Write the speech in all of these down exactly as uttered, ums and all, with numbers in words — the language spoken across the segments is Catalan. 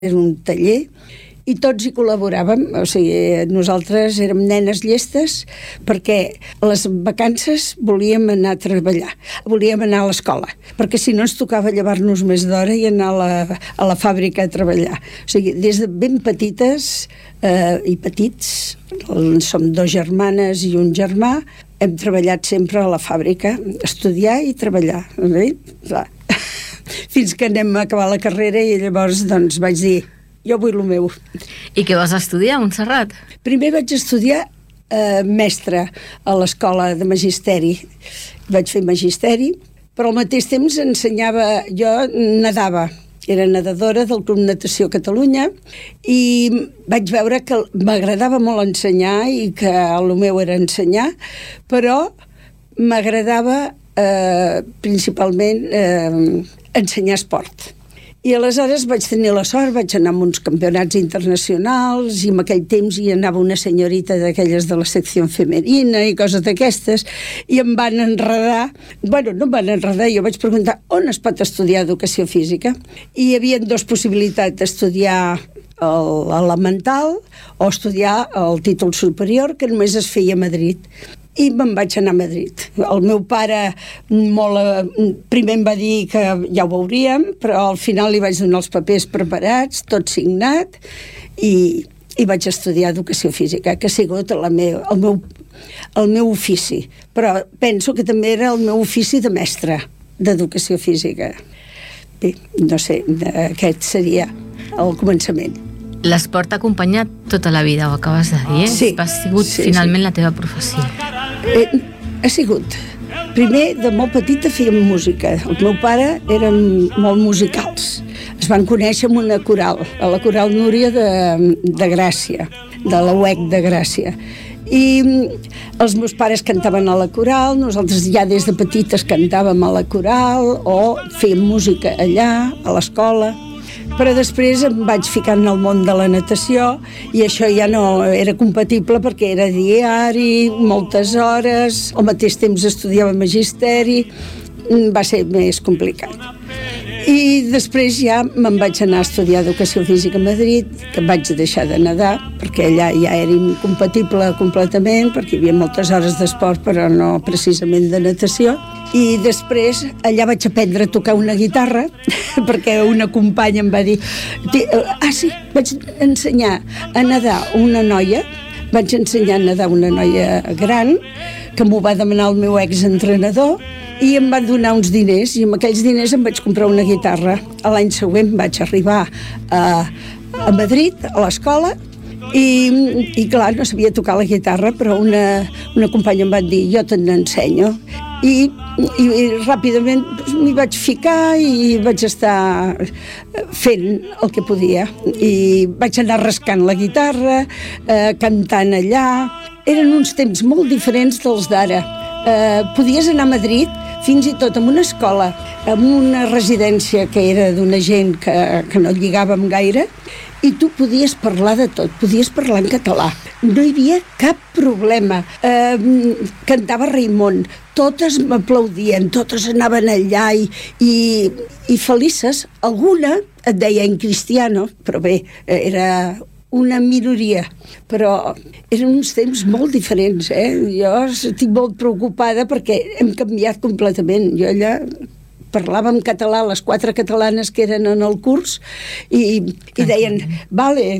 era un taller, i tots hi col·laboràvem, o sigui, nosaltres érem nenes llestes perquè a les vacances volíem anar a treballar, volíem anar a l'escola, perquè si no ens tocava llevar-nos més d'hora i anar a la, a la fàbrica a treballar. O sigui, des de ben petites eh, i petits, som dos germanes i un germà, hem treballat sempre a la fàbrica, estudiar i treballar. Eh? Fins que anem a acabar la carrera i llavors doncs vaig dir jo vull el meu. I què vas estudiar, Montserrat? Primer vaig estudiar eh, mestre a l'escola de magisteri. Vaig fer magisteri, però al mateix temps ensenyava, jo nedava, era nedadora del Club Natació Catalunya i vaig veure que m'agradava molt ensenyar i que el meu era ensenyar, però m'agradava eh, principalment eh, ensenyar esport. I aleshores vaig tenir la sort, vaig anar a uns campionats internacionals i en aquell temps hi anava una senyorita d'aquelles de la secció femenina i coses d'aquestes i em van enredar, bueno, no em van enredar, jo vaig preguntar on es pot estudiar educació física i hi havia dues possibilitats d'estudiar l'elemental o estudiar el títol superior que només es feia a Madrid. I me'n vaig anar a Madrid. El meu pare molt, primer em va dir que ja ho veuríem, però al final li vaig donar els papers preparats, tot signat, i, i vaig estudiar educació física, que ha sigut la meu, el, meu, el meu ofici. Però penso que també era el meu ofici de mestre d'educació física. Bé, no sé, aquest seria el començament. L'esport t'ha acompanyat tota la vida, ho acabes de dir, eh? Sí. Ha sigut sí, finalment sí. la teva professió. Eh, ha sigut. Primer, de molt petita fèiem música. El meu pare eren molt musicals. Es van conèixer amb una coral, a la coral Núria de, de Gràcia, de la U E C de Gràcia. I els meus pares cantaven a la coral, nosaltres ja des de petites cantàvem a la coral o fèiem música allà, a l'escola. Però després em vaig ficar en el món de la natació i això ja no era compatible perquè era diari, moltes hores, al mateix temps estudiava magisteri, va ser més complicat. I després ja me'n vaig anar a estudiar educació física a Madrid, que vaig deixar de nedar, perquè allà ja era incompatible completament, perquè hi havia moltes hores d'esport, però no precisament de natació. I després allà vaig aprendre a tocar una guitarra, perquè una companya em va dir ah sí, vaig ensenyar a nedar una noia, vaig ensenyar a nedar una noia gran, que m'ho va demanar el meu exentrenador, i em van donar uns diners, i amb aquells diners em vaig comprar una guitarra. L'any següent vaig arribar a, a Madrid, a l'escola, i, i clar, no sabia tocar la guitarra, però una, una companya em va dir, jo te n'ensenyo. I, i, i ràpidament m'hi vaig ficar i vaig estar fent el que podia. I vaig anar rascant la guitarra, eh, cantant allà. Eren uns temps molt diferents dels d'ara. Eh, podies anar a Madrid fins i tot en una escola, en una residència que era d'una gent que, que no lligàvem gaire, i tu podies parlar de tot, podies parlar en català. No hi havia cap problema. Eh, cantava Raimon, totes m'aplaudien, totes anaven allà i, i, i felices. Alguna et deia en cristiano, però bé, era una minoria, però eren uns temps molt diferents, eh? Jo estic molt preocupada perquè hem canviat completament. Jo allà parlava en català, les quatre catalanes que eren en el curs, i, i deien, vale,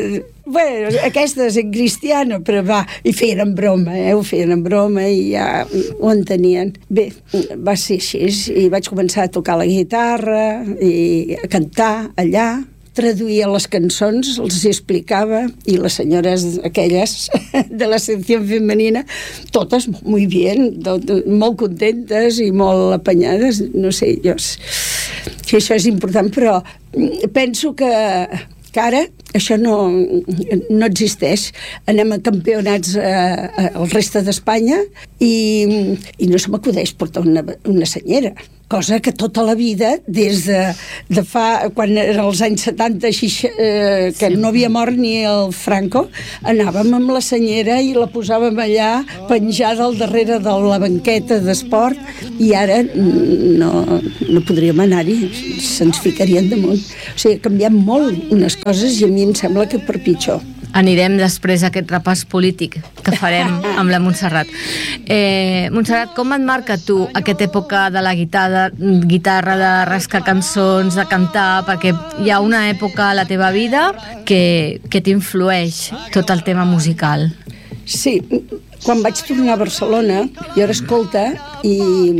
bueno, aquesta és en cristiano, però va, i feien en broma, eh? Ho feien en broma i ja ho entenien. Bé, va ser així, i vaig començar a tocar la guitarra i a cantar allà, traduïa les cançons, els explicava, i les senyores aquelles de la secció femenina, totes molt bien, tot, molt contentes i molt apanyades, no sé, jo, que això és important, però penso que, que ara, això no, no existeix. Anem a campionats eh, al reste d'Espanya i, i no se m'acudeix portar una, una senyera, cosa que tota la vida, des de, de fa, quan eren els anys setanta, xix, eh, que sí. no havia mort ni el Franco, anàvem amb la senyera i la posàvem allà penjada al darrere de la banqueta d'esport, i ara no, no podríem anar-hi, se'ns ficarien damunt. O sigui, ha canviat molt unes coses i a mi em sembla que per pitjor. Anirem després a aquest repàs polític que farem amb la Montserrat. Eh, Montserrat, com et marca tu aquesta època de la guitarra, guitarra, de rascar cançons, de cantar, perquè hi ha una època a la teva vida que, que t'influeix tot el tema musical? Sí, quan vaig tornar a Barcelona, jo era escolta i,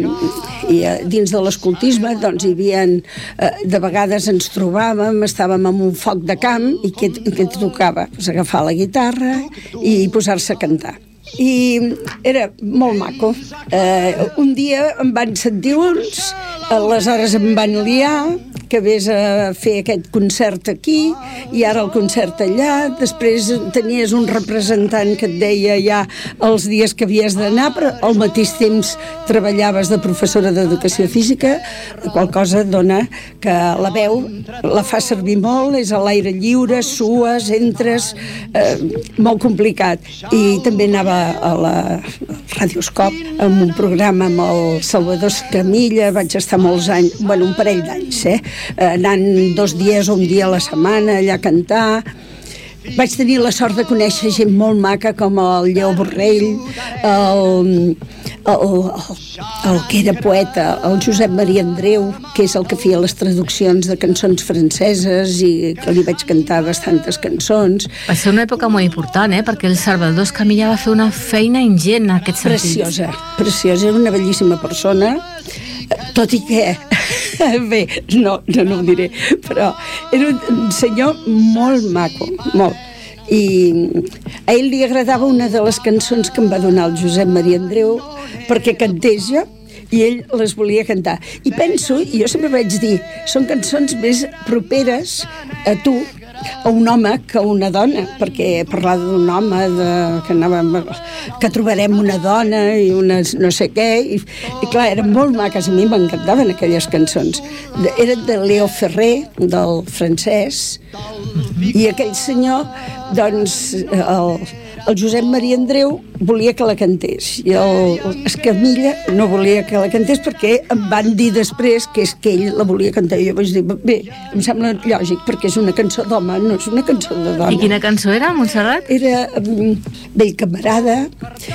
i dins de l'escoltisme doncs hi havia, de vegades ens trobàvem, estàvem en un foc de camp i què, què tocava? Pues agafar la guitarra i posar-se a cantar. I era molt maco. Eh, un dia em van sentir uns, aleshores em van liar que vés a fer aquest concert aquí i ara el concert allà, després tenies un representant que et deia ja els dies que havies d'anar, però al mateix temps treballaves de professora d'educació física, qual cosa dona que la veu la fa servir molt, és a l'aire lliure, sues, entres, eh, molt complicat. I també anava a la Radioscop amb un programa amb el Salvador Escamilla, vaig estar molts anys, bueno, un parell d'anys, eh? Anant dos dies o un dia a la setmana allà a cantar. Vaig tenir la sort de conèixer gent molt maca com el Lleó Borrell, el, el, el, el que era poeta, el Josep Maria Andreu, que és el que feia les traduccions de cançons franceses i que li vaig cantar bastantes cançons. Va ser una època molt important, eh? Perquè el Salvador Escamilla va fer una feina ingent en aquest sentit. Preciosa, preciosa, era una bellíssima persona, tot i que bé, no, no, no ho diré, però era un senyor molt maco, molt. I a ell li agradava una de les cançons que em va donar el Josep Maria Andreu perquè cantés jo, i ell les volia cantar. I penso, i jo sempre vaig dir, són cançons més properes a tu, a un home que a una dona, perquè parlava d'un home de, que, anàvem, que trobarem una dona i una no sé què, i, i clar, eren molt maques, a mi m'encantaven aquelles cançons. De, eren de Leo Ferrer, del francès, i aquell senyor, doncs, el, el Josep Maria Andreu volia que la cantés i el Escamilla no volia que la cantés perquè em van dir després que és que ell la volia cantar i jo vaig dir, bé, em sembla lògic perquè és una cançó d'home, no és una cançó de dona. I quina cançó era, Montserrat? Era um, Vell camarada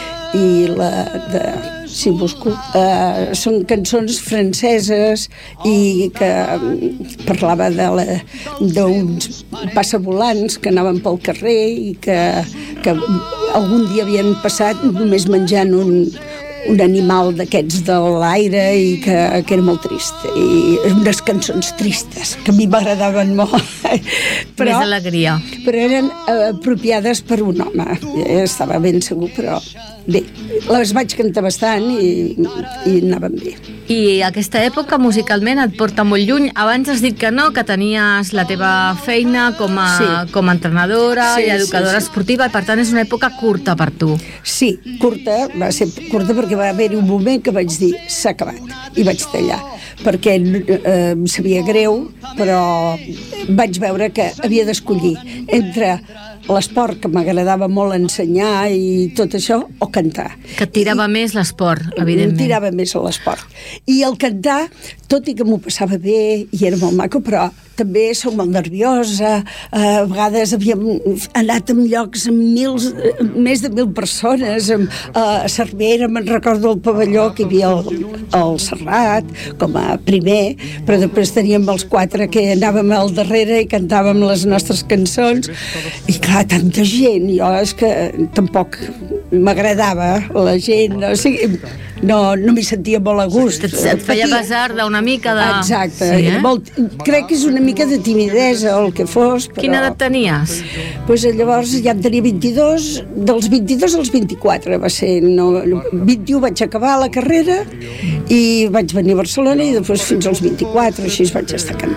i la de Si busco, uh, són cançons franceses i que um, parlava de la, d'uns passavolants que anaven pel carrer i que, que algun dia havien passat només menjant un, un animal d'aquests de l'aire i que, que era molt trist, i unes cançons tristes que a mi m'agradaven molt però, més alegria, però eren uh, apropiades per un home, estava ben segur, però bé, les vaig cantar bastant i, i anaven bé. I aquesta època musicalment et porta molt lluny. Abans has dit que no, que tenies la teva feina com a, sí. com a entrenadora sí, i educadora sí, sí. esportiva, i per tant és una època curta per tu. Sí, curta, va ser curta perquè va haver-hi un moment que vaig dir s'ha acabat, i vaig tallar perquè eh, em sabia greu, però vaig veure que havia d'escollir entre l'esport, que m'agradava molt ensenyar i tot això, o cantar. Que et tirava I, més l'esport, evidentment. Em tirava més l'esport. I el cantar, tot i que m'ho passava bé i era molt maco, però també soc molt nerviosa, a vegades havíem anat en llocs amb mils, més de mil persones, amb, a Cervera, me'n recordo el pavelló que hi havia el, el Serrat, com a primer, però després teníem els quatre que anàvem al darrere i cantàvem les nostres cançons, i clar, tanta gent, jo és que tampoc m'agradava la gent, o sigui, no, no m'hi sentia molt a gust. Et, et feia pesar d'una mica de... Exacte, sí, eh? molt, crec que és una mica de timidesa o el que fos, però... Quina edat tenies? Pues llavors ja en tenia vint-i-dos, dels vint-i-dos als vint-i-quatre va ser, no, vint-i-u vaig acabar la carrera i vaig venir a Barcelona i després fins als vint-i-quatre, així vaig estar cantant.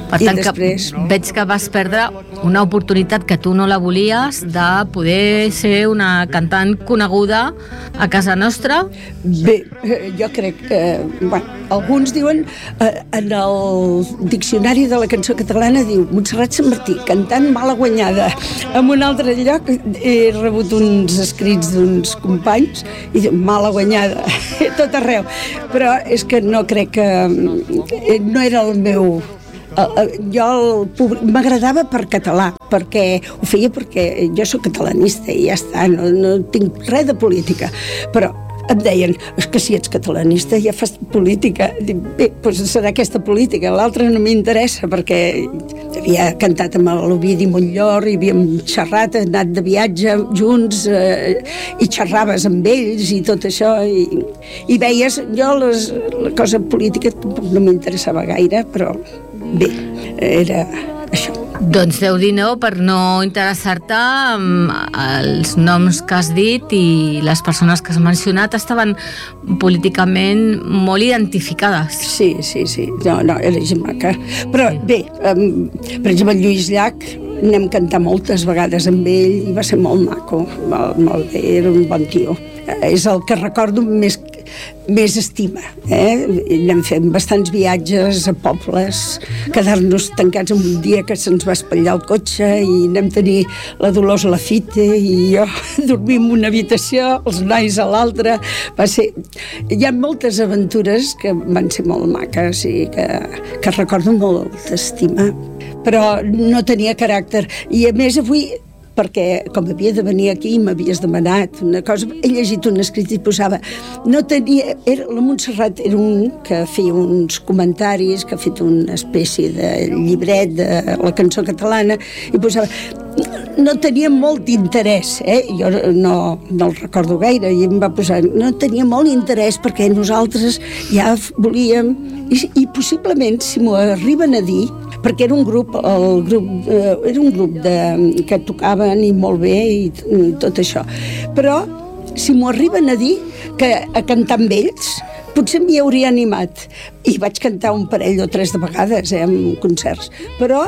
Per tant, després... que veig que vas perdre una oportunitat que tu no la volies de poder ser una cantant coneguda a casa nostra. Bé, jo crec que... Bueno, alguns diuen, eh, en el diccionari de la cançó catalana diu Montserrat Santmartí, cantant mala guanyada. En un altre lloc he rebut uns escrits d'uns companys i diu mala guanyada, tot arreu. Però és que no crec que... No era el meu... Jo m'agradava per català, perquè ho feia perquè jo soc catalanista i ja està, no, no tinc res de política, però em deien, és que si ets catalanista ja fas política. Dic, bé, doncs serà aquesta política, l'altra no m'interessa, perquè havia cantat amb l'Ovidi Montllor i havíem xerrat, anat de viatge junts eh, i xerraves amb ells i tot això, i, i veies, jo les, la cosa política no m'interessava gaire, però bé, era això. Doncs Déu-n'hi-do per no interessar-te amb els noms que has dit, i les persones que has mencionat estaven políticament molt identificades. Sí, sí, sí, no, no, era gent maca. Però bé, um, per exemple, Lluís Llach anem a cantar moltes vegades amb ell i va ser molt maco, molt, molt bé, era un bon tio. És el que recordo més, més estima, eh? Anem fent bastants viatges a pobles, quedar-nos tancats un dia que se'ns va espatllar el cotxe i anem tenir la Dolors Lafite i jo dormir en una habitació, els nois a l'altra. Va ser... Hi ha moltes aventures que van ser molt maques i que, que recordo molt d'estima, però no tenia caràcter. I a més avui, perquè com havia de venir aquí m'havies demanat una cosa, he llegit un escrit i posava, no tenia, era, la Montserrat era un que feia uns comentaris, que ha fet una espècie de llibret de la cançó catalana, i posava, no tenia molt interès, eh? Jo no, no el recordo gaire, i em va posar, no tenia molt interès perquè nosaltres ja volíem, i, i possiblement si m'ho arriben a dir, perquè era un grup, el grup eh, era un grup de, que tocaven i molt bé i, i tot això, però si m'ho arriben a dir que a cantar amb ells potser m'hi hauria animat, i vaig cantar un parell o tres de vegades eh, en concerts, però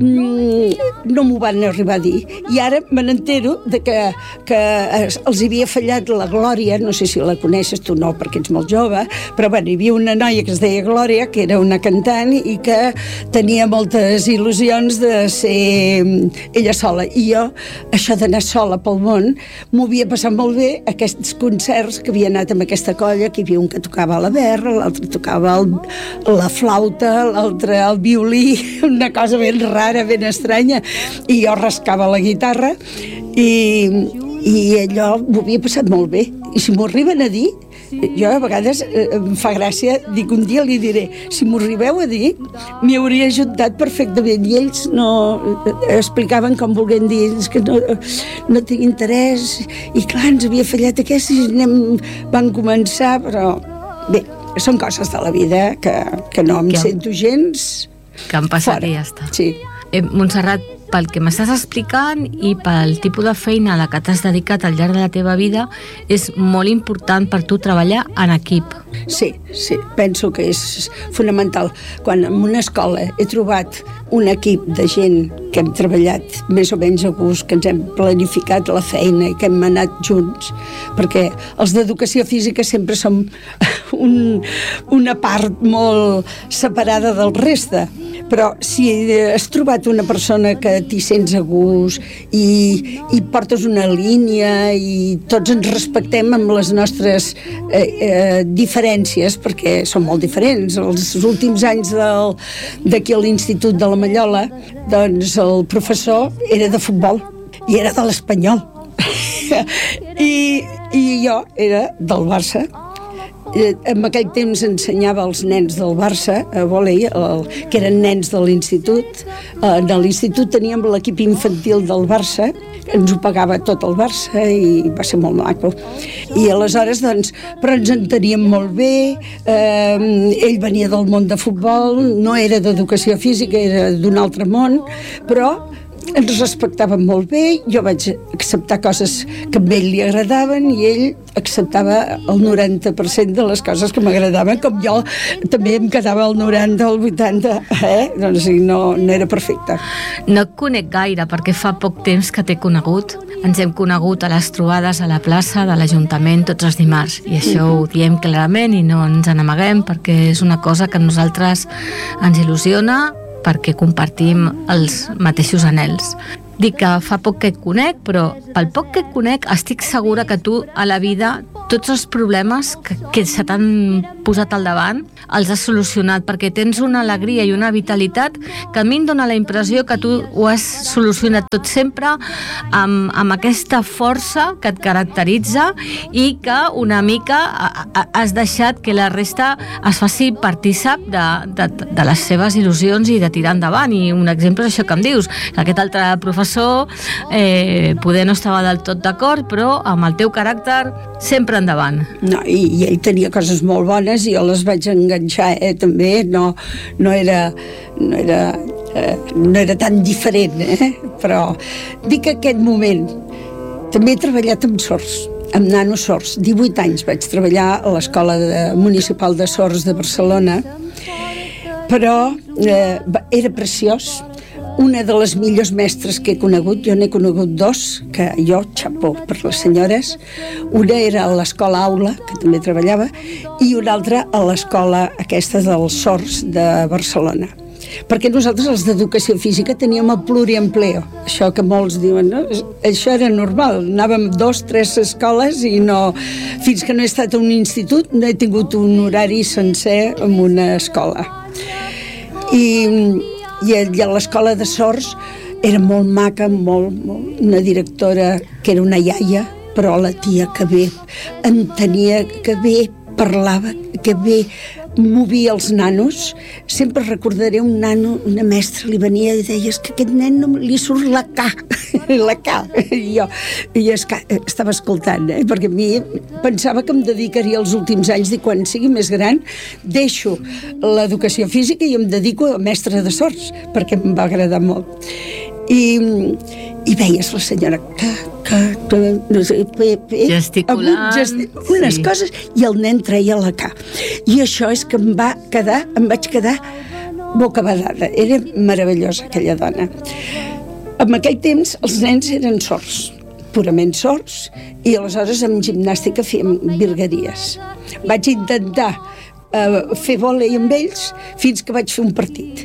mm, no m'ho van arribar a dir, i ara me n'entero de que, que els havia fallat la Glòria, no sé si la coneixes tu, no, perquè ets molt jove, però bueno, hi havia una noia que es deia Glòria, que era una cantant i que tenia moltes il·lusions de ser ella sola, i jo, això d'anar sola pel món, m'ho havia passat molt bé, aquests concerts que havia anat amb aquesta colla, que hi havia un que tocava la berra, l'altre tocava el, la flauta, l'altre el violí, una cosa ben rara, ben estranya, i jo rascava la guitarra i, i allò m'ho havia passat molt bé, i si m'ho arriben a dir, jo a vegades eh, em fa gràcia, dic un dia li diré, si m'ho arribeu a dir m'hi hauria ajuntat perfectament, i ells no eh, explicaven com volguem dir, que no, no tinc interès, i clar, ens havia fallat aquest i anem, van començar, però bé, són coses de la vida que, que no em que, sento gens que han passat fora. I ja està. Sí. Eh, Montserrat, pel que m'estàs explicant i pel tipus de feina a la que t'has dedicat al llarg de la teva vida, és molt important per tu treballar en equip. Sí, sí, penso que és fonamental. Quan en una escola he trobat un equip de gent que hem treballat més o menys a gust, que ens hem planificat la feina i que hem anat junts, perquè els d'educació física sempre som un, una part molt separada del reste, però si has trobat una persona que t'hi sents a gust i, i portes una línia i tots ens respectem amb les nostres eh, eh, diferències, perquè són molt diferents. Els últims anys del, d'aquí a l'Institut de la Mallola, doncs el professor era de futbol i era de l'Espanyol I, i jo era del Barça. Eh, en aquell temps ensenyava als nens del Barça a vòlei, el, que eren nens de l'institut. Eh, de l'institut teníem l'equip infantil del Barça, ens ho pagava tot el Barça i va ser molt maco. I aleshores, doncs, però ens enteníem molt bé, eh, ell venia del món de futbol, no era d'educació física, era d'un altre món, però ens respectaven molt bé, jo vaig acceptar coses que a ell li agradaven i ell acceptava el noranta per cent de les coses que m'agradaven, com jo també em quedava el noranta o el vuitanta, eh? Doncs no, no era perfecte. No et conec gaire perquè fa poc temps que t'he conegut. Ens hem conegut a les trobades a la plaça de l'Ajuntament tots els dimarts i això mm-hmm. ho diem clarament i no ens n'amaguem perquè és una cosa que a nosaltres ens il·lusiona perquè compartim els mateixos anhels. Dic que fa poc que et conec, però pel poc que et conec estic segura que tu a la vida tots els problemes que, que se t'han posat al davant els has solucionat perquè tens una alegria i una vitalitat que a mi em dóna la impressió que tu ho has solucionat tot sempre amb, amb aquesta força que et caracteritza i que una mica has deixat que la resta es faci partícip de, de, de les seves il·lusions i de tirar endavant. I un exemple és això que em dius, que aquest altre professor eh, poder no estava del tot d'acord, però amb el teu caràcter sempre endavant. No, i, i ell tenia coses molt bones i jo les vaig enganxar, eh, també, no, no era no era, eh, no era tan diferent, eh? Però dic que aquest moment també he treballat amb sords, amb nanos sords, divuit anys vaig treballar a l'Escola de, Municipal de Sords de Barcelona, però eh, era preciós. Una de les millors mestres que he conegut, jo n'he conegut dos, que jo, xapó per les senyores, una era a l'Escola Aula, que també treballava, i una altra a l'Escola aquesta dels Sords de Barcelona. Perquè nosaltres, els d'Educació Física, teníem el pluriempleo, això que molts diuen, no? Això era normal, anàvem dos, tres escoles i no, fins que no he estat a un institut, no he tingut un horari sencer en una escola. I... i a l'Escola de Sords era molt maca, molt, molt, una directora que era una iaia, però la tia que bé entenia, que bé parlava, que bé movia els nanos. Sempre recordaré un nano, una mestra li venia i deia, és que aquest nen no li surt la K, la K. I jo i estava escoltant, eh? Perquè a mi pensava que em dedicaria els últims anys i quan sigui més gran deixo l'educació física i em dedico a mestra de sords, perquè em va agradar molt. I, i veies la senyora que, que, que no sé, pe, pe, gesticulant, gesti unes sí. coses, i el nen treia la K. I això és que em va quedar, em vaig quedar bocabadada. Era meravellosa aquella dona. En aquell temps els nens eren sords, purament sords, i aleshores amb gimnàstica fèiem virgueries. Vaig intentar uh, fer vòlei amb ells fins que vaig fer un partit.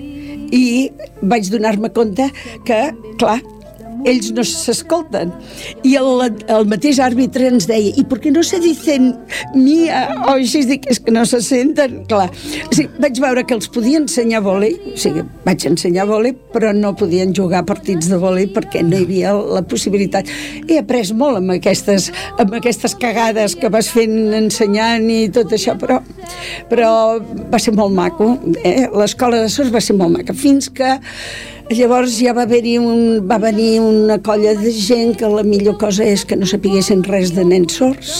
I vaig donar-me compte que, clar, ells no s'escolten. I el, el mateix àrbitre ens deia, i per què no se dicen mia? O així dic, és que no se senten, clar. O sigui, vaig veure que els podia ensenyar vòlei, o sigui, vaig ensenyar vòlei, però no podien jugar partits de vòlei perquè no hi havia la possibilitat. He après molt amb aquestes, amb aquestes cagades que vas fent ensenyant i tot això, però, però va ser molt maco, eh? L'escola de sords va ser molt maca, fins que llavors ja va haver-hi un, va venir una colla de gent que la millor cosa és que no sapiguessin res de nens sords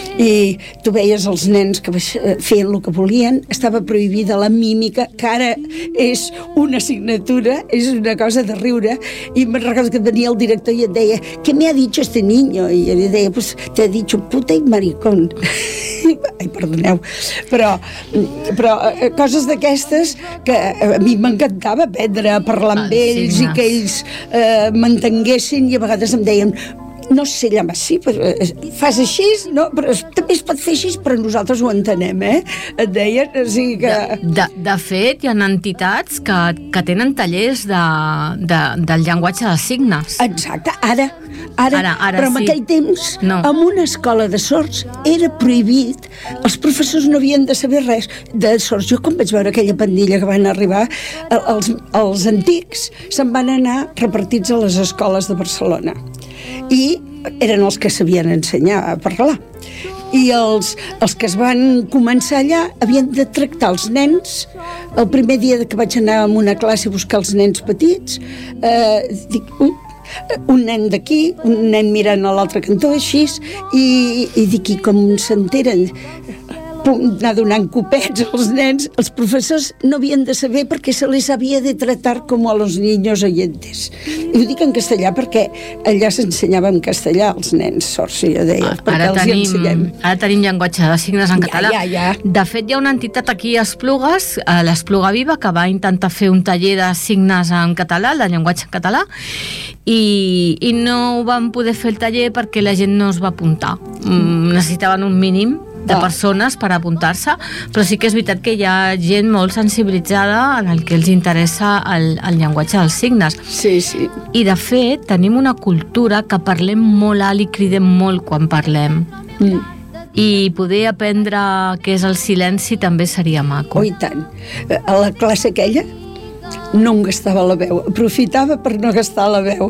i tu veies els nens que feien el que volien, estava prohibida la mímica, que ara és una assignatura, és una cosa de riure, i me'n recordo que venia el director i et deia, què me ha dicho este niño? I jo li deia, pues te ha dicho puta i maricón. Ai, perdoneu, però, però coses d'aquestes que a mi m'encantava aprendre a parlar amb ah, ells sí, i que ells eh, m'entenguessin, i a vegades em deien, no sé llamar així, però fas així, no? Però també es pot fer així, però nosaltres ho entenem, eh? Et deien, o sigui que... De, de, de fet, hi ha entitats que, que tenen tallers de, de, del llenguatge de signes. Exacte, ara, ara, ara, ara però en sí. aquell temps, no. en una escola de sords, era prohibit, els professors no havien de saber res de sords. Jo, quan vaig veure aquella pandilla que van arribar, els, els antics se'n van anar repartits a les escoles de Barcelona. I eren els que sabien ensenyar a parlar. I els, els que es van començar allà havien de tractar els nens. El primer dia que vaig anar a una classe a buscar els nens petits, eh, dic, ui, un nen d'aquí, un nen mirant a l'altre cantó, així, i, i dic, i com s'enteren? anar donant copets als nens. Els professors no havien de saber perquè se les havia de tratar com a los niños oyentes. I ho dic en castellà perquè allà s'ensenyava en castellà als nens sords, jo deia, ah, perquè els tenim, hi ensenyem. Ara tenim llenguatge de signes en català. Ja, ja, ja. De fet, hi ha una entitat aquí a Esplugues, a l'Espluga Viva, que va intentar fer un taller de signes en català, de llenguatge en català, i, i no van poder fer el taller perquè la gent no es va apuntar. Mm, necessitaven un mínim de persones per apuntar-se, però sí que és veritat que hi ha gent molt sensibilitzada en el que els interessa el, el llenguatge dels signes. Sí, sí. I de fet tenim una cultura que parlem molt alt i cridem molt quan parlem. Mm. I poder aprendre què és el silenci també seria maco. Oh, i tant. A la classe aquella no em gastava la veu, aprofitava per no gastar la veu,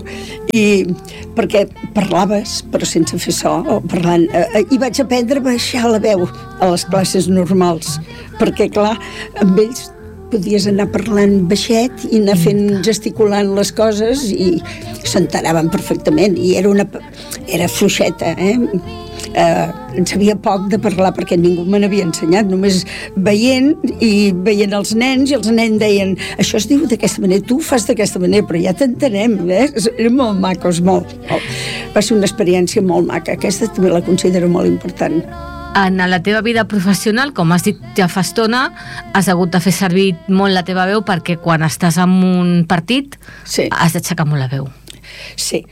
i perquè parlaves però sense fer so, o parlant, i vaig aprendre a baixar la veu a les classes normals, perquè clar, amb ells podies anar parlant baixet i anar fent, gesticulant les coses, i s'enteraven perfectament, i era una era fluixeta, eh? Eh, en sabia poc de parlar perquè ningú me n'havia ensenyat, només veient i veient els nens, i els nens deien això es diu d'aquesta manera, tu fas d'aquesta manera, però ja t'entenem, eh? Eren molt macos, molt, molt. Va ser una experiència molt maca, aquesta també la considero molt important. En la teva vida professional, com has dit ja fa estona, has hagut de fer servir molt la teva veu perquè quan estàs en un partit sí. has d'aixecar molt la veu. Sí.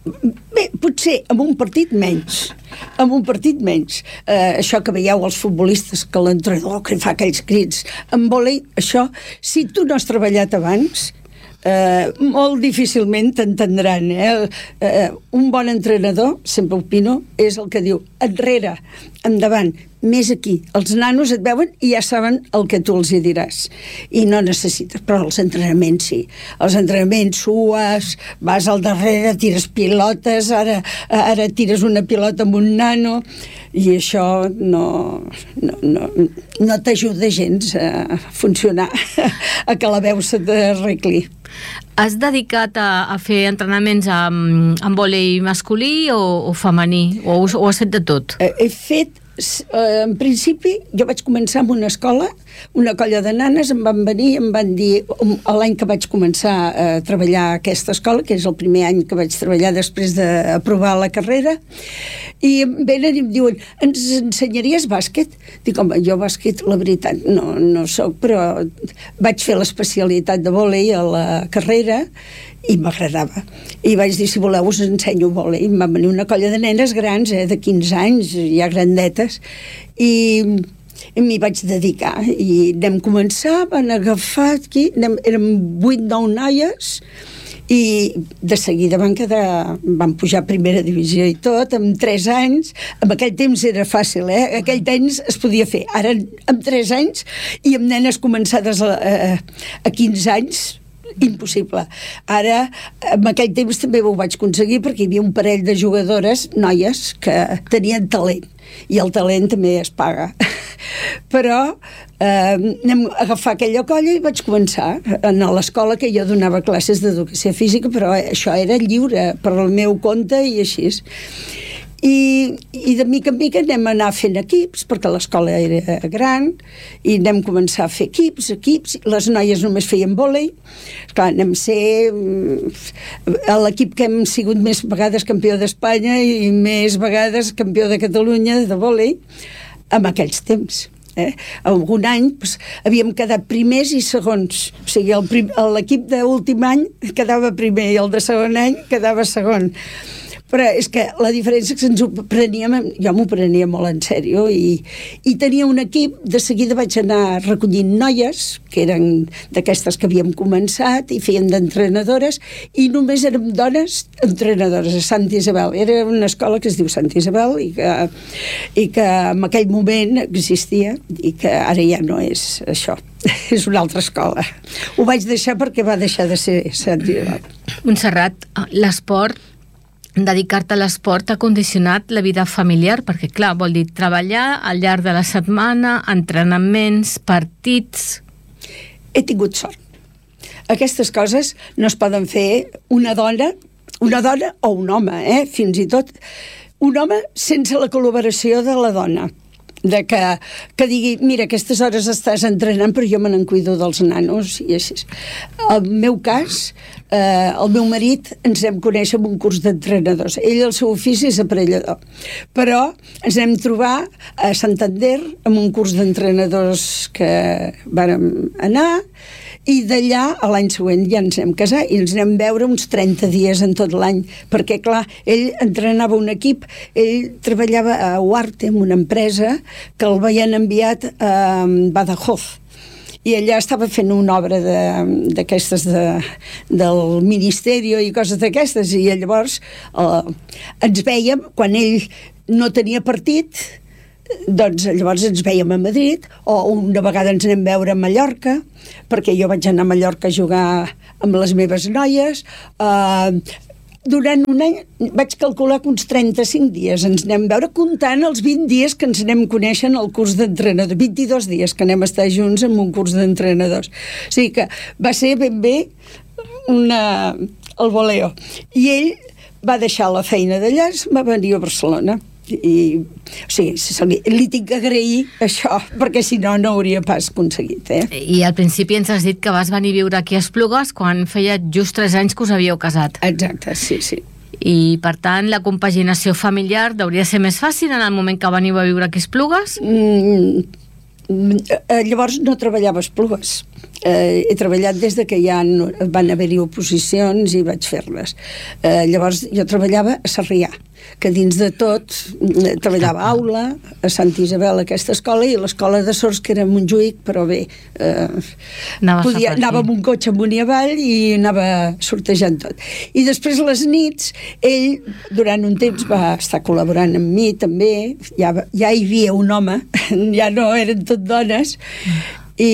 Bé, potser amb un partit menys, amb un partit menys. Eh, això que veieu els futbolistes, que l'entrenador que fa aquells crits, en vòlei, això, si tu no has treballat abans, eh, molt difícilment t'entendran. Eh? Eh, un bon entrenador, sempre opino, és el que diu enrere, endavant, més aquí. Els nanos et veuen i ja saben el que tu els hi diràs. I no necessites, però els entrenaments sí. Els entrenaments sues, vas al darrere, tires pilotes, ara, ara tires una pilota amb un nano, i això no, no, no, no t'ajuda gens a funcionar, a que la veu se t'arregli. Has dedicat a, a fer entrenaments amb, amb vòlei masculí o, o femení? O, o has fet de tot? He fet, en principi, jo vaig començar en una escola, una colla de nanes em van venir i em van dir, l'any que vaig començar a treballar a aquesta escola, que és el primer any que vaig treballar després d'aprovar la carrera, i em venen i em diuen, ens ensenyaries bàsquet? Dic, home, jo bàsquet, la veritat, no, no soc, però vaig fer l'especialitat de vòlei a la carrera i m'agradava. I vaig dir, si voleu us ensenyo vòlei. Em van venir una colla de nenes grans, eh, de quinze anys, ja grandetes, i, i m'hi vaig dedicar. I anem començar, van agafar aquí, anem, érem vuit nou noies, i de seguida van quedar, van pujar a primera divisió i tot, amb tres anys. En aquell temps era fàcil, eh? Aquell temps es podia fer. Ara, amb tres anys, i amb nenes començades a, a, a quinze anys, impossible. Ara, en aquell temps també ho vaig aconseguir perquè hi havia un parell de jugadores, noies, que tenien talent, i el talent també es paga. Però eh, anem a agafar aquella colla i vaig començar a l'escola, que jo donava classes d'educació física, però això era lliure per al meu compte i així. I, i de mica en mica anem a anar fent equips, perquè l'escola era gran, i anem a començar a fer equips, equips, les noies només feien vòlei. Clar, anem a ser l'equip que hem sigut més vegades campió d'Espanya i més vegades campió de Catalunya de vòlei en aquells temps. Eh? Algun any doncs, havíem quedat primers i segons, o sigui, l'equip d'últim any quedava primer i el de segon any quedava segon. Però és que la diferència és que ens ho preníem, jo m'ho prenia molt en sèrio, i, i tenia un equip. De seguida vaig anar recollint noies, que eren d'aquestes que havíem començat i feien d'entrenadores, i només érem dones entrenadores a Sant Isabel. Era una escola que es diu Sant Isabel i que, i que en aquell moment existia i que ara ja no és això. És una altra escola. Ho vaig deixar perquè va deixar de ser Sant Isabel. Montserrat, l'esport, dedicar-te a l'esport ha condicionat la vida familiar, perquè clar, vol dir treballar al llarg de la setmana, entrenaments, partits... He tingut sort. Aquestes coses no es poden fer una dona, una dona o un home, eh? Fins i tot un home sense la col·laboració de la dona. de que, que digui, mira, aquestes hores estàs entrenant, però jo me n'en cuido dels nanos, i així. El meu cas, eh, el meu marit ens vam conèixer en un curs d'entrenadors. Ell, el seu ofici és aparellador, però ens vam trobar a Santander amb un curs d'entrenadors que vàrem anar, i d'allà, a l'any següent, ja ens vam casar i ens vam veure uns trenta dies en tot l'any, perquè, clar, ell entrenava un equip, ell treballava a Huarte, en una empresa, que el havien enviat a Badajoz, i allà estava fent una obra d'aquestes de, de, del Ministeri i coses d'aquestes, i llavors eh, ens vèiem, quan ell no tenia partit, doncs llavors ens vèiem a Madrid, o una vegada ens anem a veure a Mallorca, perquè jo vaig anar a Mallorca a jugar amb les meves noies. Uh, durant un any vaig calcular que uns trenta-cinc dies ens anem a veure, comptant els vint dies que ens anem coneixent al curs d'entrenadors, vint-i-dos dies que anem a estar junts en un curs d'entrenadors. O sigui que va ser ben bé una, el voleo. I ell va deixar la feina d'allà, va venir a Barcelona. I, o sigui, li, li tinc que agrair això, perquè si no, no hauria pas aconseguit, eh? I al principi ens has dit que vas venir a viure aquí a Esplugues quan feia just tres anys que us havíeu casat. Exacte, sí, sí. I, per tant, la compaginació familiar hauria de ser més fàcil en el moment que veniu a viure aquí a Esplugues? Mm, llavors no treballava a Esplugues. Eh, he treballat des de que ja no, van haver-hi oposicions i vaig fer-les. Eh, llavors jo treballava a Sarrià, que dins de tot eh, treballava a aula, a Sant Isabel, aquesta escola, i l'escola de sords, que era a Montjuïc, però bé, eh, podia, anava amb un cotxe amunt i avall i anava sortejant tot. I després les nits, ell durant un temps va estar col·laborant amb mi també, ja, ja hi havia un home, ja no eren tot dones, i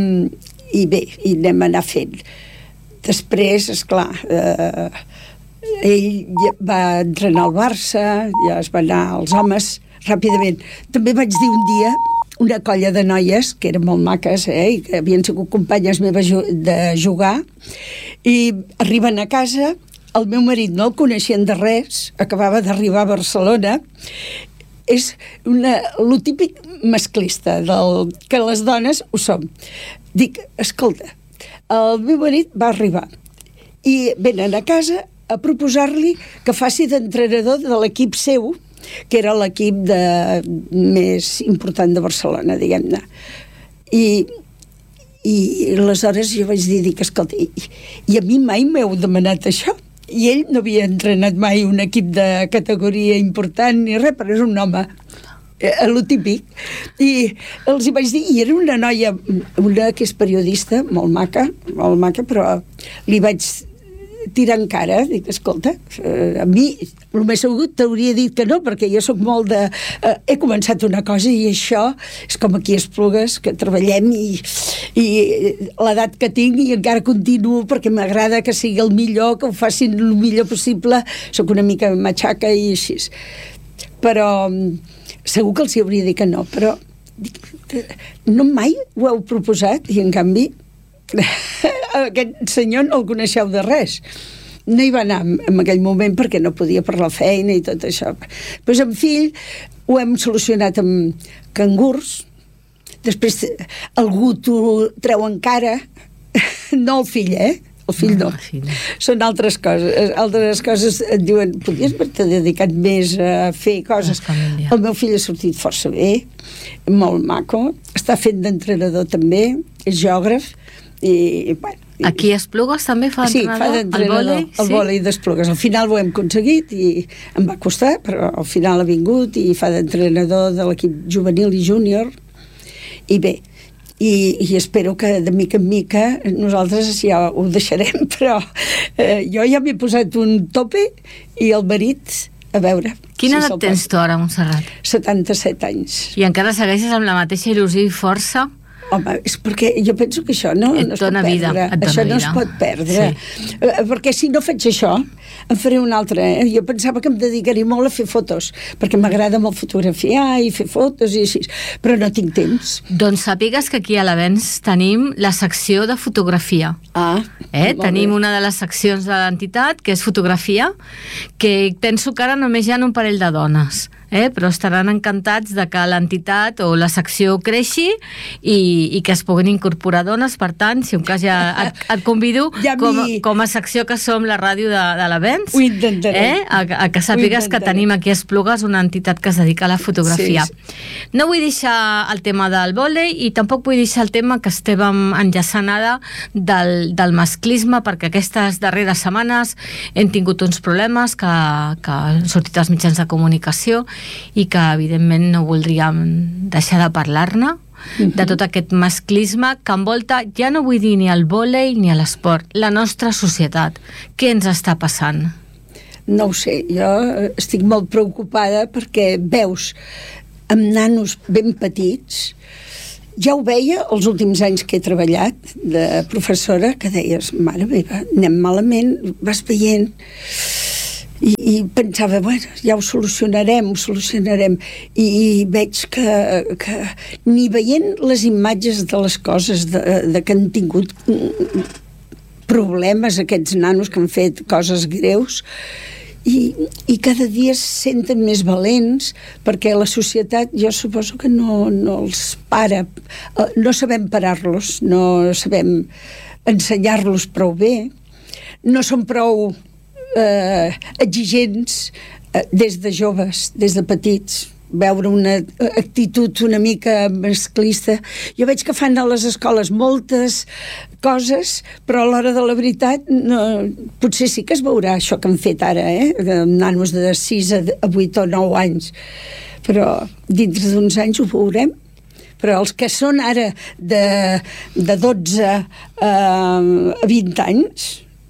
i bé, i anem a anar fent. Després, esclar, eh, ell ja va entrenar al Barça, ja es va anar als homes ràpidament. També vaig dir un dia una colla de noies que eren molt maques, eh, i que havien sigut companyes meves de jugar, i arriben a casa, el meu marit no el coneixien de res, acabava d'arribar a Barcelona. És una, lo típic masclista del, que les dones ho som. Dic, escolta, el meu marit va arribar i venen a casa a proposar-li que faci d'entrenador de l'equip seu, que era l'equip de, més important de Barcelona, diguem-ne. I, i aleshores jo vaig dir, dic, escolta, i, i a mi mai m'heu demanat això? I ell no havia entrenat mai un equip de categoria important ni res, però és un home, a lo típic. I els hi vaig dir, i era una noia, una que és periodista, molt maca, molt maca, però li vaig tirar en cara, dic, escolta, eh, a mi el més segur t'hauria dit que no, perquè jo sóc molt de... Eh, he començat una cosa i això és com aquí a Esplugues, que treballem i, i l'edat que tinc i encara continuo perquè m'agrada que sigui el millor, que ho facin el millor possible, sóc una mica matxaca i així. Però segur que els hi hauria dit que no, però dic, no mai ho heu proposat i en canvi aquest senyor no el coneixeu de res. No hi va anar en aquell moment perquè no podia per la feina i tot això. Doncs amb fill ho hem solucionat amb cangurs, després algú t'ho treu encara, no el fill, eh? El fill no, no. Són altres coses. Altres coses et diuen, podies haver-te dedicat més a fer coses. El meu fill ha sortit força bé, molt maco, està fent d'entrenador també, és geògraf, i bueno... Aquí a Esplugues també fa sí, entrenador? Sí, fa d'entrenador, el vòlei, el vòlei sí? d'Esplugues. Al final ho hem aconseguit i em va costar, però al final ha vingut i fa d'entrenador de l'equip juvenil i júnior, i bé, I, i espero que de mica en mica nosaltres ja ho deixarem, però eh, jo ja m'he posat un tope i el marit, a veure... Quina edat tens tu ara, Montserrat? setanta-set anys. I encara segueixes amb la mateixa il·lusió i força? Home, és perquè jo penso que això no, no es pot vida, perdre. Això no es pot perdre. Sí. Perquè si no faig això, em faré un altre. Eh? Jo pensava que em dedicaria molt a fer fotos, perquè m'agrada molt fotografiar i fer fotos i així, però no tinc temps. Doncs sàpigues que aquí a l'Avenç tenim la secció de fotografia. Ah, eh? Tenim bé. Una de les seccions de l'entitat, que és fotografia, que penso que ara només hi ha un parell de dones. eh? però estaran encantats de que l'entitat o la secció creixi i, i que es puguin incorporar dones. Per tant, si un cas ja et, et convido ja com, mi... com a secció que som la ràdio de, de l'Avenç, ho intentarem. Eh? A, a que sàpigues que tenim aquí a Esplugues una entitat que es dedica a la fotografia. Sí, sí. No vull deixar el tema del vòlei i tampoc vull deixar el tema que estàvem enllaçant ara del, del masclisme, perquè aquestes darreres setmanes hem tingut uns problemes que, que han sortit als mitjans de comunicació i que evidentment no voldríem deixar de parlar-ne, de tot aquest masclisme que envolta, ja no vull dir ni el vòlei ni l'esport, la nostra societat. Què ens està passant? No ho sé, jo estic molt preocupada perquè veus amb nanos ben petits. Ja ho veia els últims anys que he treballat de professora, que deies, mare meva, anem malament, vas veient... I, i pensava, bueno, ja ho solucionarem, ho solucionarem, i, i veig que, que ni veient les imatges de les coses de, de que han tingut problemes aquests nanos que han fet coses greus, i, i cada dia se senten més valents perquè la societat, jo suposo que no, no els para, no sabem parar-los, no sabem ensenyar-los prou bé, no són prou Eh, exigents eh, des de joves, des de petits, veure una actitud una mica masclista. Jo veig que fan a les escoles moltes coses, però a l'hora de la veritat no, potser sí que es veurà això que han fet ara, eh? Nanos de sis a vuit o nou anys, però dintre d'uns anys ho veurem. Però els que són ara de, de dotze a vint anys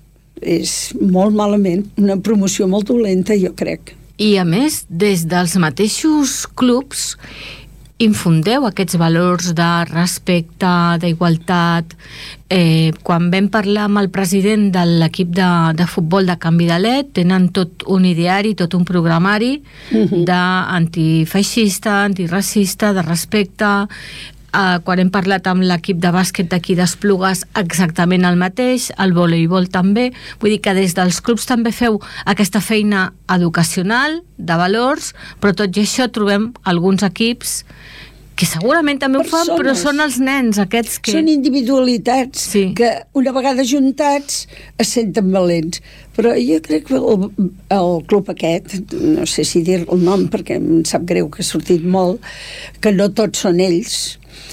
és molt malament, una promoció molt dolenta, jo crec. I a més, des dels mateixos clubs infundeu aquests valors de respecte, d'igualtat. Eh, quan vam parlar amb el president de l'equip de, de futbol de Can Vidalet, tenen tot un ideari, tot un programari uh-huh. d'antifeixista, antiracista, de respecte. Uh, quan hem parlat amb l'equip de bàsquet d'aquí d'Esplugues, exactament el mateix, el voleibol també. Vull dir que des dels clubs també feu aquesta feina educacional, de valors, però tot i això trobem alguns equips que segurament també ho fan, però són els nens aquests que... Són individualitats sí. que una vegada juntats es senten valents. Però jo crec que el, el club aquest, no sé si dir el nom perquè em sap greu que ha sortit molt, que no tots són ells,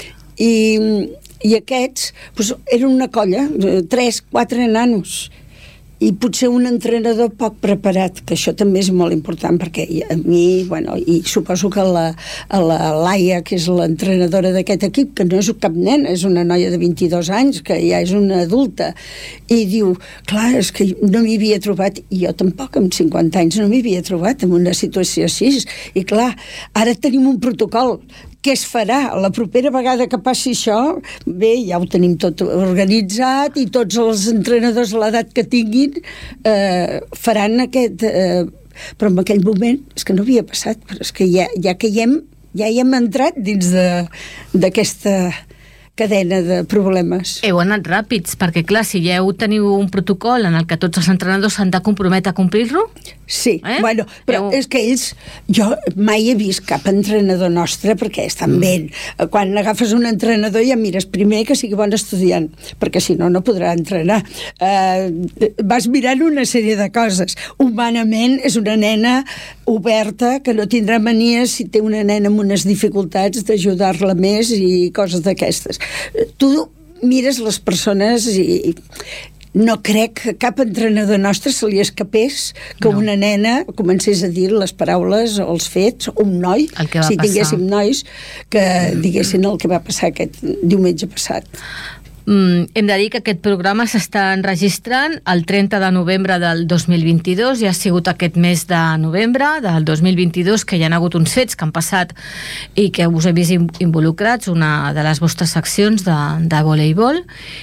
i, i aquests doncs, eren una colla, tres, quatre nanos, i potser un entrenador poc preparat, que això també és molt important, perquè a mi, bueno, i suposo que la, la Laia, que és l'entrenadora d'aquest equip, que no és cap nena, és una noia de vint-i-dos anys, que ja és una adulta, i diu, clar, és que no m'hi havia trobat, i jo tampoc, amb cinquanta anys, no m'hi havia trobat en una situació així, i clar, ara tenim un protocol. Què es farà? La propera vegada que passi això, bé, ja ho tenim tot organitzat i tots els entrenadors a l'edat que tinguin eh, faran aquest... Eh, però en aquell moment és que no havia passat, però és que ja, ja que hi hem, ja hi hem entrat dins d'aquesta cadena de problemes. Heu anat ràpids, perquè clar, si ja heu teniu un protocol en el que tots els entrenadors s'han de comprometre a complir-lo... Sí, eh? bueno, però heu... és que ells... Jo mai he vist cap entrenador nostre perquè estan mm. bé. Quan agafes un entrenador ja mires primer que sigui bon estudiant, perquè si no, no podrà entrenar. Uh, vas mirant una sèrie de coses. Humanament és una nena oberta que no tindrà manies si té una nena amb unes dificultats d'ajudar-la més i coses d'aquestes. Tu mires les persones i... No crec que cap entrenador nostre se li escapés que no. una nena comencés a dir les paraules o els fets, un noi, si tinguéssim nois, que diguessin el que va passar aquest diumenge passat. Mm, hem de dir que aquest programa s'està enregistrant el trenta de novembre del dos mil vint-i-dos, ja ha sigut aquest mes de novembre del dos mil vint-i-dos que hi ha hagut uns fets que han passat i que us he vist involucrats, una de les vostres seccions de, de voleibol,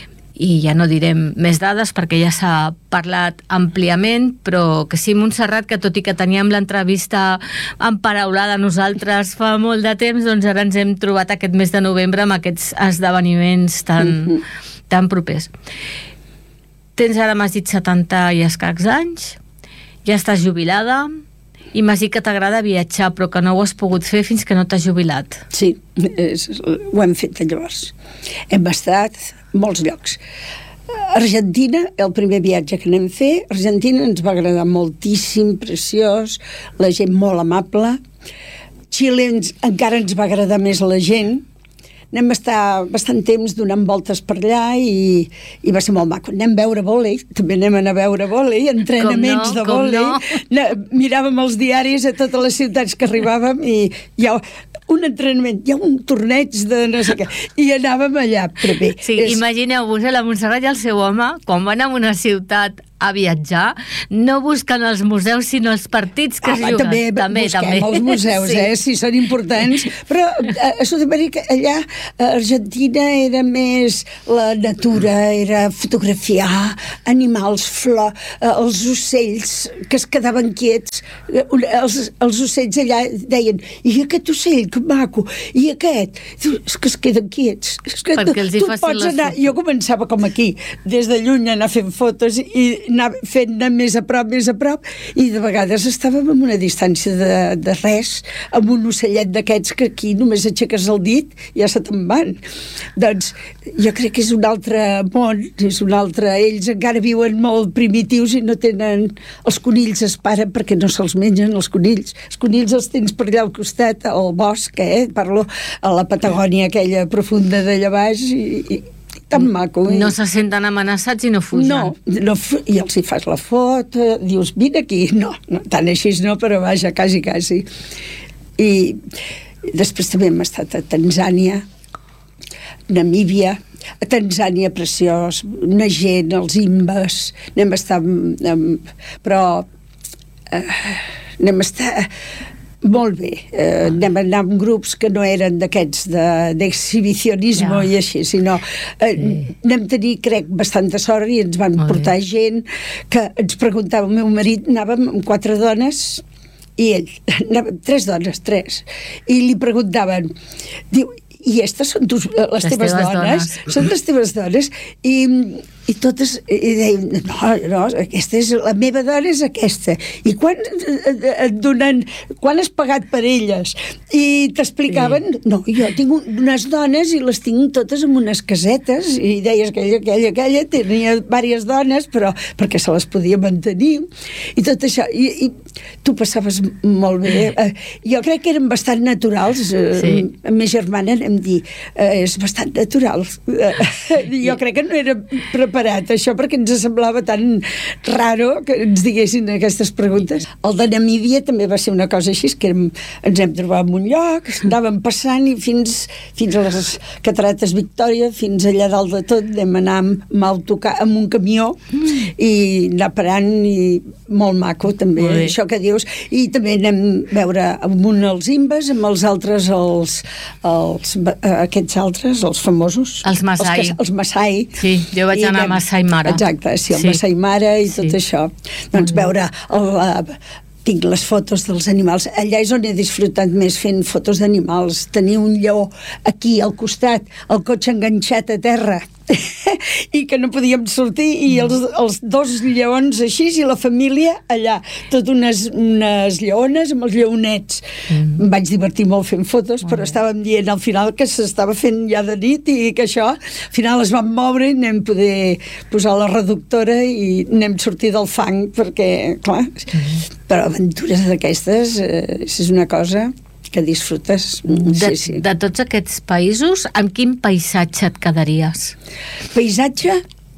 i ja no direm més dades perquè ja s'ha parlat àmpliament, però que sí, Montserrat, que tot i que teníem l'entrevista emparaulada nosaltres fa molt de temps, doncs ara ens hem trobat aquest mes de novembre amb aquests esdeveniments tan, mm-hmm. tan propers. Tens ara, m'has dit, setanta i escacs anys, ja estàs jubilada, I m'has dit que t'agrada viatjar, però que no ho has pogut fer fins que no t'has jubilat. Sí, és, ho hem fet llavors. Hem estat molts llocs. Argentina, el primer viatge que anem a fer, Argentina ens va agradar moltíssim, preciós, la gent molt amable. Xile ens, encara ens va agradar més la gent. Anem a estar bastant temps donant voltes per allà i, i va ser molt maco. Anem a veure vòlei, també anem a anar a veure vòlei, entrenaments no, de vòlei. No. Miràvem els diaris a totes les ciutats que arribàvem i hi ha un entrenament, hi ha un torneig de no sé què, i anàvem allà. Però bé, sí, és... imagineu-vos, eh, la Montserrat i el seu home, quan van a una ciutat a viatjar, no busquen els museus sinó els partits que ah, es juguen. També, també busquem també. Els museus, sí. eh, si són importants, però a Sud-amèrica, allà a Argentina era més la natura, era fotografiar animals, flor, els ocells que es quedaven quiets, els, els ocells allà deien, i aquest ocell, que maco, i aquest, és que es queden quiets, és que perquè tu, els hi tu pots anar, jo començava com aquí, des de lluny anar fent fotos i anar fent-ne més a prop, més a prop, i de vegades estàvem en una distància de, de res, amb un ocellet d'aquests que aquí només aixeques el dit i ja se te'n van. Doncs jo crec que és un altre món, és un altre... Ells encara viuen molt primitius i no tenen... Els conills es paren perquè no se'ls mengen, els conills. Els conills els tens per allà al costat, al bosc, eh? Parlo a la Patagònia aquella profunda d'allà baix i... i tan maco. No se senten amenaçats i no fugen. No, no, i els hi fas la foto, dius, vine aquí. No, no tant així no, però vaja, quasi, quasi. I després també hem estat a Tanzània, Namíbia, a Tanzània preciós, una gent, els imbes, anem a estar... Però eh, anem a estar... Molt bé, eh, anem a anar amb grups que no eren d'aquests d'exhibicionisme ja. I així, sinó eh, sí. Anem a tenir, crec, bastanta sort i ens van molt portar bé. Gent que ens preguntava, el meu marit, anàvem amb quatre dones i ell, anàvem, tres dones, tres, i li preguntaven, diu, i aquestes són tus, les, les teves, teves dones? dones? Són les teves dones? I, i totes i deien, no, no, aquesta és, la meva dona és aquesta. I quan et donen, quan has pagat per elles? I t'explicaven, sí. No, jo tinc unes dones i les tinc totes en unes casetes, i deies que aquella, aquella, aquella tenia diverses dones, però perquè se les podia mantenir, i tot això. I, i tu passaves molt bé. Jo crec que eren bastant naturals. Sí. La meva germana em dir, eh, és bastant natural. Jo crec que no era preparat això perquè ens semblava tan raro que ens diguessin aquestes preguntes. El de Namíbia també va ser una cosa així, que érem, ens hem trobat en un lloc, anàvem passant i fins, fins a les Catarates Victòria, fins allà dalt de tot, vam anar amb, amb, autocar, amb un camió i anar parant, i molt maco també, això que dius. I també anem a veure amb un els imbes, amb els altres els, els aquests altres, els famosos. Els Masai. Els, que, els Masai. Sí, jo vaig anar a Masai Mara. Exacte, sí, el sí. Masai Mara i tot sí. Això. Doncs veure el, la, tinc les fotos dels animals. Allà és on he disfrutat més fent fotos d'animals. Tenir un lleó aquí al costat, el cotxe enganxat a terra i que no podíem sortir, i els, els dos lleons així i la família allà, tot unes, unes lleones amb els lleonets. Mm. Em vaig divertir molt fent fotos, però mm. estàvem dient al final que s'estava fent ja de nit i que això, al final es van moure i anem poder posar la reductora i anem sortir del fang perquè, clar, mm. però aventures d'aquestes eh, és una cosa que disfrutes. De, sí, sí. De tots aquests països, amb quin paisatge et quedaries? Paisatge?